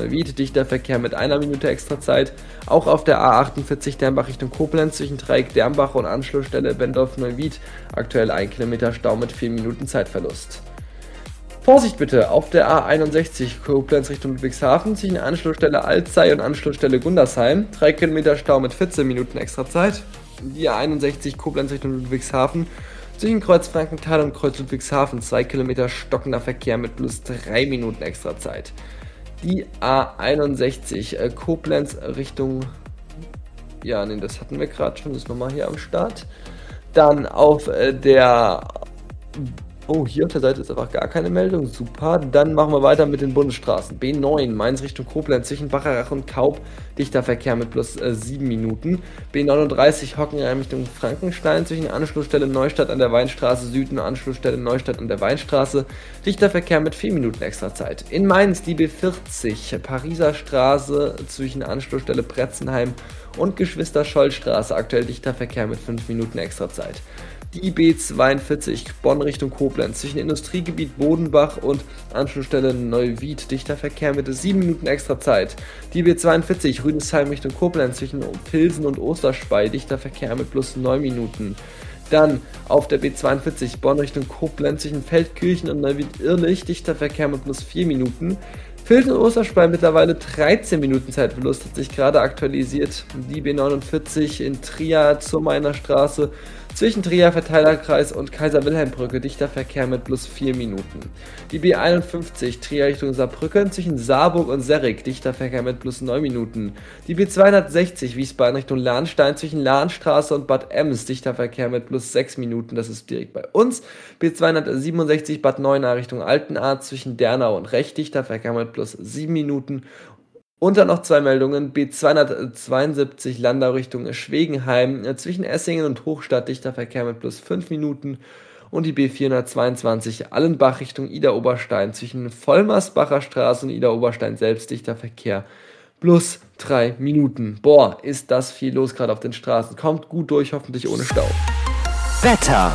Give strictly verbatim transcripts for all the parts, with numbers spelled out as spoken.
Neuwied, dichter Verkehr mit einer Minute extra Zeit. Auch auf der A achtundvierzig Dernbach Richtung Koblenz zwischen Dreieck-Dernbach und Anschlussstelle Bendorf-Neuwied. Aktuell ein Kilometer Stau mit vier Minuten Zeitverlust. Vorsicht bitte, auf der A einundsechzig Koblenz Richtung Ludwigshafen zwischen Anschlussstelle Alzey und Anschlussstelle Gundersheim. drei Kilometer Stau mit vierzehn Minuten extra Zeit. Die A einundsechzig Koblenz Richtung Ludwigshafen zwischen Kreuz Frankenthal und Kreuz Ludwigshafen. zwei Kilometer stockender Verkehr mit plus drei Minuten extra Zeit. Die A einundsechzig äh, Koblenz Richtung... Ja, nee, das hatten wir gerade schon, das ist nochmal hier am Start. Dann auf äh, der... Oh, hier auf der Seite ist einfach gar keine Meldung. Super. Dann machen wir weiter mit den Bundesstraßen. B neun, Mainz Richtung Koblenz zwischen Bacharach und Kaub. Dichter Verkehr mit plus äh, sieben Minuten. B neununddreißig, Hockenheim Richtung Frankenstein zwischen Anschlussstelle Neustadt an der Weinstraße Süden und Anschlussstelle Neustadt an der Weinstraße. Dichter Verkehr mit vier Minuten extra Zeit. In Mainz die B vierzig, Pariser Straße zwischen Anschlussstelle Pretzenheim und Geschwister-Scholl-Straße. Aktuell dichter Verkehr mit fünf Minuten extra Zeit. Die B zweiundvierzig, Bonn Richtung Koblenz, zwischen Industriegebiet Bodenbach und Anschlussstelle Neuwied, dichter Verkehr mit sieben Minuten extra Zeit. Die B zweiundvierzig, Rüdesheim Richtung Koblenz, zwischen Pilsen und Osterspey, dichter Verkehr mit plus neun Minuten. Dann auf der B zweiundvierzig, Bonn Richtung Koblenz, zwischen Feldkirchen und Neuwied-Irrlich, dichter Verkehr mit plus vier Minuten. Pilsen und Osterspey mittlerweile dreizehn Minuten Zeitverlust, hat sich gerade aktualisiert. Die B neunundvierzig in Trier zur Meiner Straße zwischen Trier Verteilerkreis und Kaiser-Wilhelm-Brücke, dichter Verkehr mit plus vier Minuten. Die B einundfünfzig Trier Richtung Saarbrücken zwischen Saarburg und Serrig, dichter Verkehr mit plus neun Minuten. Die B zweihundertsechzig Wiesbaden Richtung Lahnstein zwischen Lahnstraße und Bad Ems, dichter Verkehr mit plus sechs Minuten, das ist direkt bei uns. B zweihundertsiebenundsechzig Bad Neuenahr Richtung Altenahr zwischen Dernau und Rech, dichter Verkehr mit plus sieben Minuten. Und dann noch zwei Meldungen. B zweihundertzweiundsiebzig Landau Richtung Schwegenheim zwischen Essingen und Hochstadt, dichter Verkehr mit plus fünf Minuten. Und die B vierhundertzweiundzwanzig Allenbach Richtung Ida-Oberstein zwischen Vollmersbacher Straße und Ida-Oberstein selbst, dichter Verkehr plus drei Minuten. Boah, ist das viel los gerade auf den Straßen. Kommt gut durch, hoffentlich ohne Stau. Wetter.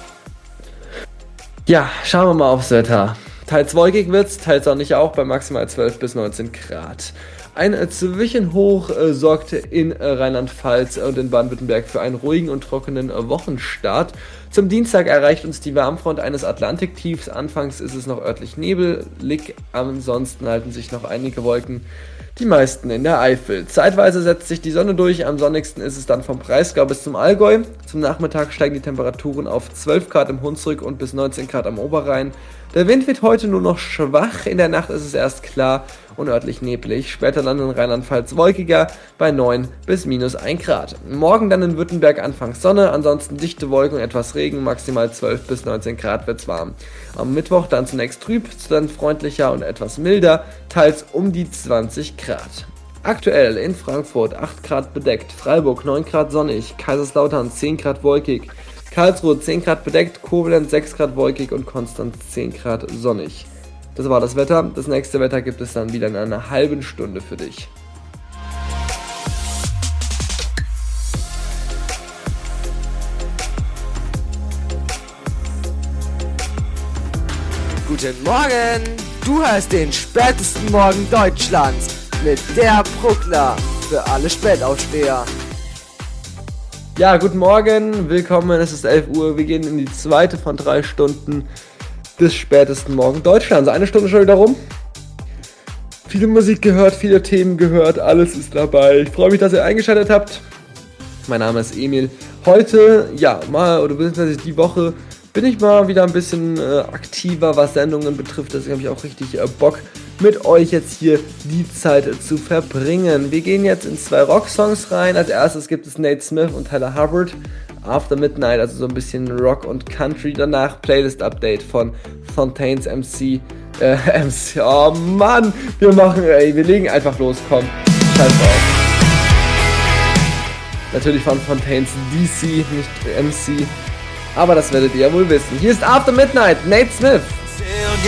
Ja, schauen wir mal aufs Wetter. Teils wolkig wird's, teils sonnig auch bei maximal zwölf bis neunzehn Grad. Ein Zwischenhoch äh, sorgte in äh, Rheinland-Pfalz und in Baden-Württemberg für einen ruhigen und trockenen äh, Wochenstart. Zum Dienstag erreicht uns die Warmfront eines Atlantiktiefs. Anfangs ist es noch örtlich nebelig, ansonsten halten sich noch einige Wolken, die meisten in der Eifel. Zeitweise setzt sich die Sonne durch, am sonnigsten ist es dann vom Breisgau bis zum Allgäu. Zum Nachmittag steigen die Temperaturen auf zwölf Grad im Hunsrück und bis neunzehn Grad am Oberrhein. Der Wind wird heute nur noch schwach, in der Nacht ist es erst klar und örtlich neblig. Später dann in Rheinland-Pfalz wolkiger bei neun bis minus ein Grad. Morgen dann in Württemberg anfangs Sonne, ansonsten dichte Wolken und etwas Regen, maximal zwölf bis neunzehn Grad wird's warm. Am Mittwoch dann zunächst trüb, dann freundlicher und etwas milder, teils um die zwanzig Grad. Aktuell in Frankfurt acht Grad bedeckt, Freiburg neun Grad sonnig, Kaiserslautern zehn Grad wolkig, Karlsruhe zehn Grad bedeckt, Koblenz sechs Grad wolkig und Konstanz zehn Grad sonnig. Das war das Wetter. Das nächste Wetter gibt es dann wieder in einer halben Stunde für dich. Guten Morgen! Du hörst den spätesten Morgen Deutschlands mit der Bruckler für alle Spätaufsteher. Ja, guten Morgen, willkommen, es ist elf Uhr, wir gehen in die zweite von drei Stunden des spätesten Morgen Deutschlands. Eine Stunde schon wieder rum. Viele Musik gehört, viele Themen gehört, alles ist dabei. Ich freue mich, dass ihr eingeschaltet habt. Mein Name ist Emil. Heute, ja, mal, oder beziehungsweise die Woche, bin ich mal wieder ein bisschen äh, aktiver, was Sendungen betrifft. Deswegen habe ich auch richtig äh, Bock, mit euch jetzt hier die Zeit äh, zu verbringen. Wir gehen jetzt in zwei Rocksongs rein. Als erstes gibt es Nate Smith und Tyler Hubbard. After Midnight, also so ein bisschen Rock und Country. Danach Playlist-Update von Fontaines M C. Äh, M C. Oh Mann, wir machen, ey, wir legen einfach los, komm. Scheiß drauf. Natürlich von Fontaines D C, nicht M C. Aber das werdet ihr ja wohl wissen. Hier ist After Midnight, Nate Smith.